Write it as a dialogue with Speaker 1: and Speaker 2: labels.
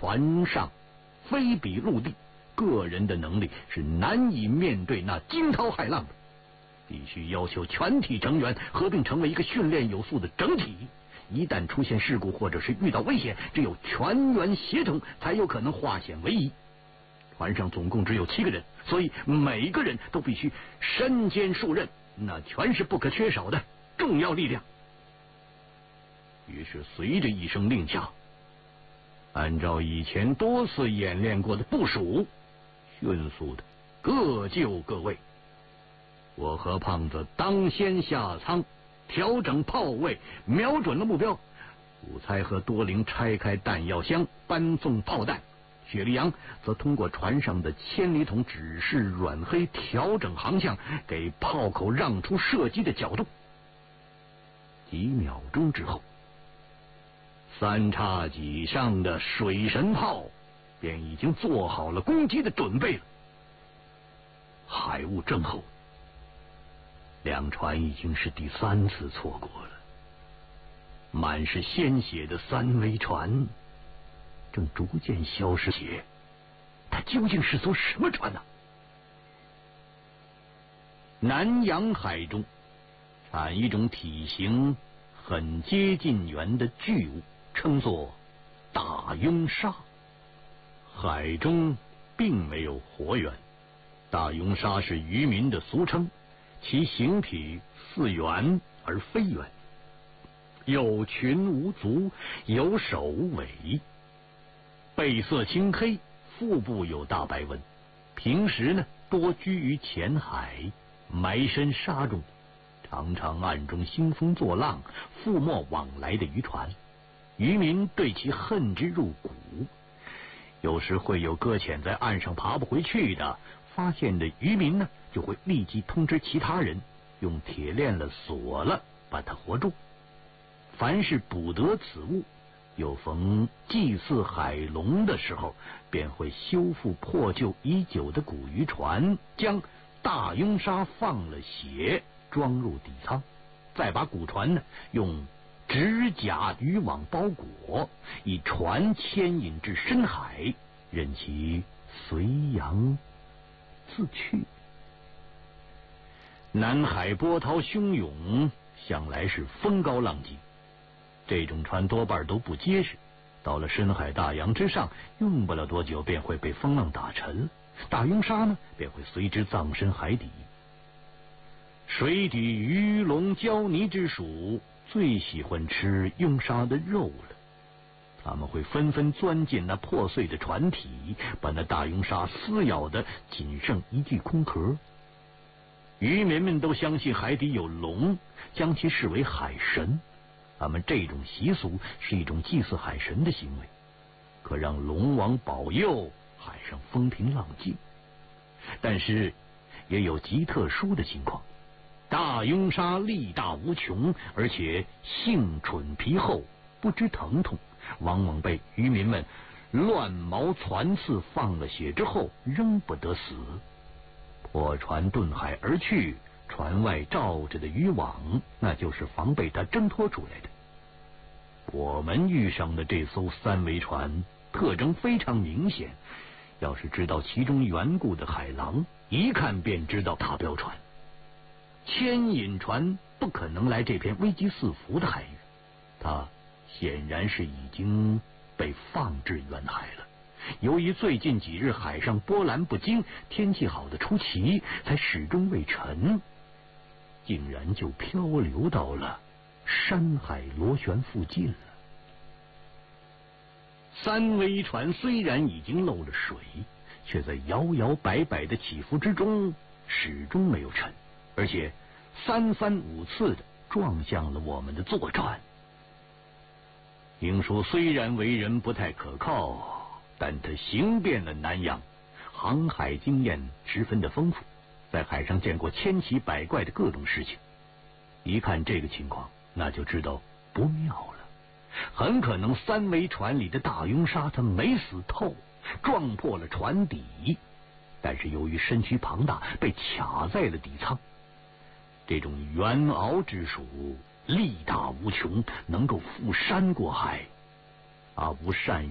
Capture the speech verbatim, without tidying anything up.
Speaker 1: 船上非比陆地，个人的能力是难以面对那惊涛骇浪的，必须要求全体成员合并成为一个训练有素的整体。一旦出现事故或者是遇到危险，只有全员协同才有可能化险为夷。船上总共只有七个人，所以每个人都必须身兼数任，那全是不可缺少的重要力量。于是随着一声令下，按照以前多次演练过的部署，迅速的各就各位。我和胖子当先下舱，调整炮位，瞄准了目标。武猜和多灵拆开弹药箱，搬送炮弹。雪莉杨则通过船上的千里筒指示阮黑调整航向，给炮口让出射击的角度。几秒钟之后，三叉戟上的水神炮便已经做好了攻击的准备了。海雾正后，两船已经是第三次错过了。满是鲜血的三桅船正逐渐消失些，它究竟是艘什么船呢？南洋海中产一种体型很接近圆的巨物，称作大拥鲨。海中并没有活源，大拥鲨是渔民的俗称，其形体似圆而非圆，有群无足，有首无尾，背色青黑，腹部有大白纹。平时呢，多居于浅海，埋身沙中，常常暗中兴风作浪，覆没往来的渔船。渔民对其恨之入骨，有时会有搁浅在岸上爬不回去的，发现的渔民呢，就会立即通知其他人，用铁链了锁了，把它活住。凡是捕得此物，有逢祭祀海龙的时候，便会修复破旧已久的古渔船，将大拥鲨放了血，装入底舱，再把古船呢用指甲渔网包裹，以船牵引至深海，任其随洋自去。南海波涛汹涌，向来是风高浪急，这种船多半都不结实，到了深海大洋之上，用不了多久便会被风浪打沉，大拥鲨呢便会随之葬身海底。水底鱼龙胶泥之属最喜欢吃拥鲨的肉了，他们会纷纷钻进那破碎的船体，把那大拥鲨撕咬的仅剩一具空壳。渔民们都相信海底有龙，将其视为海神，他们这种习俗是一种祭祀海神的行为，可让龙王保佑海上风平浪静。但是也有极特殊的情况，大拥鲨力大无穷，而且性蠢皮厚，不知疼痛，往往被渔民们乱毛攒刺放了血之后仍不得死。破船遁海而去，船外罩着的渔网，那就是防备它挣脱出来的。我们遇上的这艘三桅船特征非常明显，要是知道其中缘故的海狼，一看便知道大标船。牵引船不可能来这片危机四伏的海域，它显然是已经被放置远海了。由于最近几日海上波澜不惊，天气好的出奇，才始终未沉，竟然就漂流到了山海螺旋附近了。三桅船虽然已经漏了水，却在摇摇摆摆的起伏之中始终没有沉，而且三番五次的撞向了我们的坐船。英叔虽然为人不太可靠，但他行遍了南洋，航海经验十分的丰富，在海上见过千奇百怪的各种事情。一看这个情况，那就知道不妙了，很可能三桅船里的大拥鲨它没死透，撞破了船底，但是由于身躯庞大，被卡在了底舱。这种圆鳌之属力大无穷，能够覆山过海，它不善于